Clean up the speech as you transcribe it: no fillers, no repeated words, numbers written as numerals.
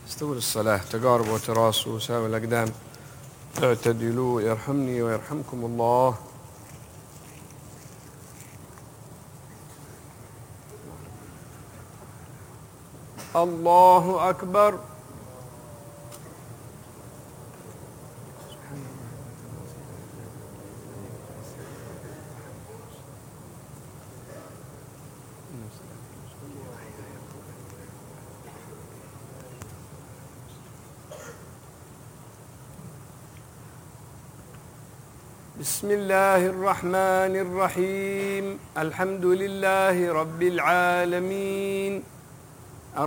استووا للصلاة، تقاربوا وتراصوا وساووا الأقدام، اعتدلوا يرحمني ويرحمكم الله. الله أكبر. بسم الله الرحمن الرحيم. الحمد لله رب العالمين.